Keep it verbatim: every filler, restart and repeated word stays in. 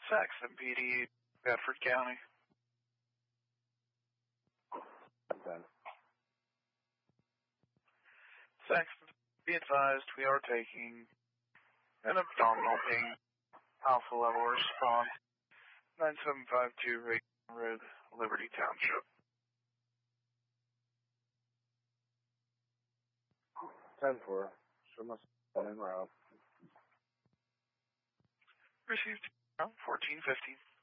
Saxon P D, Bedford County. Okay. Saxon, be advised we are taking an abdominal pain alpha level response. nine seven five two Rayton Road, Liberty Township. ten four. Show must have been en route. Received fourteen fifty.